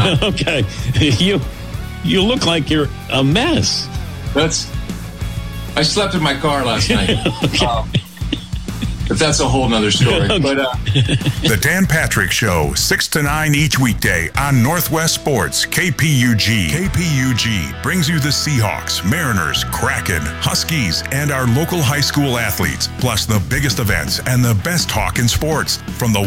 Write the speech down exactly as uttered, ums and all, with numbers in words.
not. Okay. You you look like you're a mess. That's. I slept in my car last night. Okay. Um, but that's a whole nother story. Okay. But uh, The Dan Patrick Show, six to nine each weekday on Northwest Sports, K P U G. K P U G brings you the Seahawks, Mariners, Kraken, Huskies, and our local high school athletes, plus the biggest events and the best talk in sports from the